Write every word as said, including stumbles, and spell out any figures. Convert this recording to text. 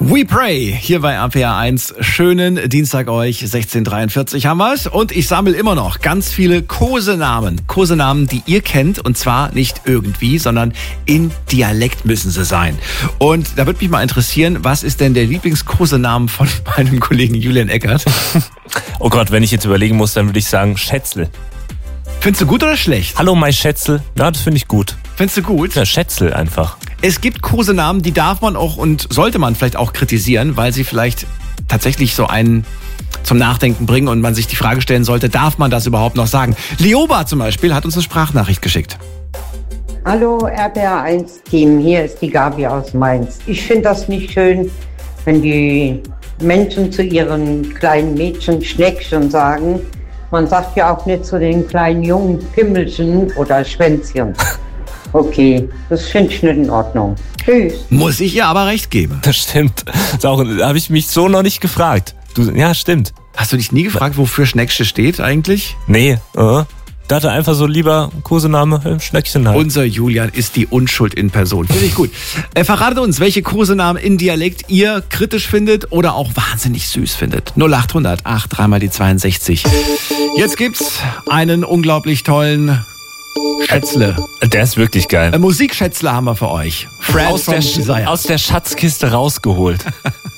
We Pray, hier bei R P R eins. Schönen Dienstag euch, sechzehn Uhr dreiundvierzig haben wir's. Und ich sammle immer noch ganz viele Kosenamen. Kosenamen, die ihr kennt. Und zwar nicht irgendwie, sondern in Dialekt müssen sie sein. Und da würde mich mal interessieren, was ist denn der Lieblingskosenamen von meinem Kollegen Julian Eckert? Oh Gott, wenn ich jetzt überlegen muss, dann würde ich sagen Schätzl. Findest du gut oder schlecht? Hallo, mein Schätzl. Ja, das finde ich gut. Findest du gut? Ja, Schätzl einfach. Es gibt Kosenamen, die darf man auch und sollte man vielleicht auch kritisieren, weil sie vielleicht tatsächlich so einen zum Nachdenken bringen und man sich die Frage stellen sollte, darf man das überhaupt noch sagen? Lioba zum Beispiel hat uns eine Sprachnachricht geschickt. Hallo R P R eins Team, hier ist die Gabi aus Mainz. Ich finde das nicht schön, wenn die Menschen zu ihren kleinen Mädchen Schneckchen sagen. Man sagt ja auch nicht zu den kleinen Jungen Pimmelchen oder Schwänzchen. Okay, das finde ich nicht in Ordnung. Tschüss. Muss ich ihr aber recht geben. Das stimmt. Das auch, da habe ich mich so noch nicht gefragt. Du, ja, stimmt. Hast du dich nie gefragt, wofür Schnecksche steht eigentlich? Nee, äh. Da hatte einfach so lieber Kosename, äh, Schneckchen halt. Unser Julian ist die Unschuld in Person. Finde ich gut. Äh, verratet uns, welche Kosenamen in Dialekt ihr kritisch findet oder auch wahnsinnig süß findet. null acht hundert acht, dreimal die zweiundsechzig. Jetzt gibt's einen unglaublich tollen Schätzle. Der ist wirklich geil. Äh, Musikschätzle haben wir für euch. Fred Aus der, Desire. aus der Schatzkiste rausgeholt.